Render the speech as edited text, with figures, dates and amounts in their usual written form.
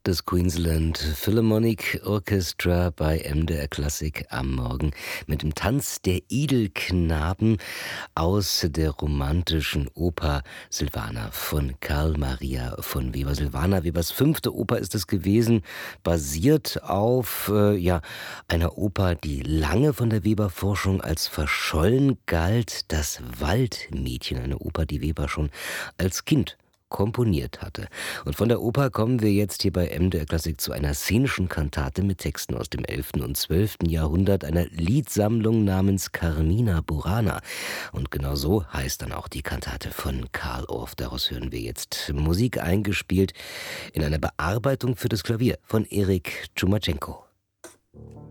Das Queensland Philharmonic Orchestra bei MDR Klassik am Morgen mit dem Tanz der Edelknaben aus der romantischen Oper Silvana von Carl Maria von Weber. Silvana Webers 5. Oper ist es gewesen, basiert auf einer Oper, die lange von der Weber-Forschung als verschollen galt, das Waldmädchen, eine Oper, die Weber schon als Kind komponiert hatte. Und von der Oper kommen wir jetzt hier bei MDR Klassik zu einer szenischen Kantate mit Texten aus dem 11. und 12. Jahrhundert, einer Liedsammlung namens Carmina Burana. Und genau so heißt dann auch die Kantate von Carl Orff. Daraus hören wir jetzt Musik eingespielt in einer Bearbeitung für das Klavier von Erik Tschumachenko.